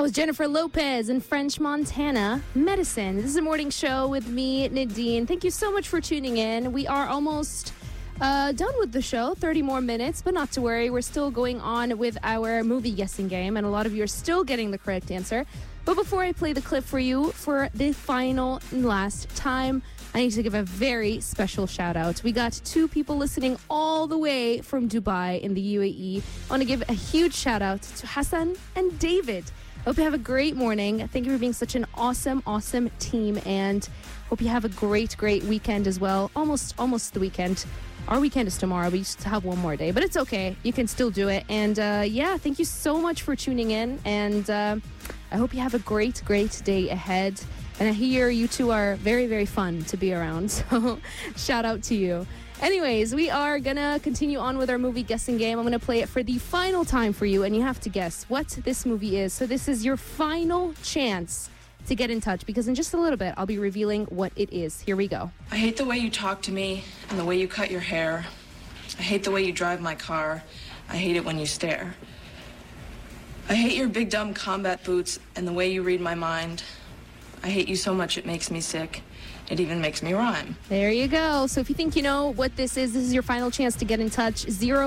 was Jennifer Lopez and French Montana, Medicine. This is a morning show with me, Nadine. Thank you so much for tuning in. We are almost done with the show, 30 more minutes, but not to worry. We're still going on with our movie guessing game, and a lot of you are still getting the correct answer. But before I play the clip for you for the final and last time, I need to give a very special shout out. We got 2 people listening all the way from Dubai in the UAE. I want to give a huge shout out to Hassan and David. Hope you have a great morning. Thank you for being such an awesome team, and hope you have a great weekend as well. Almost the weekend. Our weekend is tomorrow. We just have one more day, but it's okay. You can still do it. And thank you so much for tuning in. And I hope you have a great day ahead. And I hear you two are very, very fun to be around. So shout out to you. Anyways, we are going to continue on with our movie guessing game. I'm going to play it for the final time for you, and you have to guess what this movie is. So this is your final chance to get in touch, because in just a little bit, I'll be revealing what it is. Here we go. I hate the way you talk to me and the way you cut your hair. I hate the way you drive my car. I hate it when you stare. I hate your big dumb combat boots and the way you read my mind. I hate you so much it makes me sick. It even makes me rhyme. There you go. So if you think you know what this is your final chance to get in touch.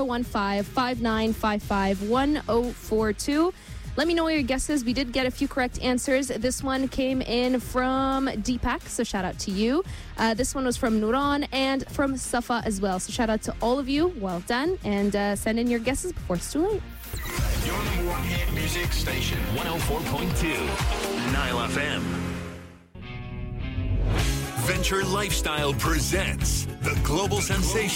015-5955-1042. Let me know your guesses. We did get a few correct answers. This one came in from Deepak, so shout out to you. This one was from Nuran and from Safa as well. So shout out to all of you. Well done. And send in your guesses before it's too late. Your number one hit music station, 104.2 Nile FM. Venture Lifestyle presents the global sensation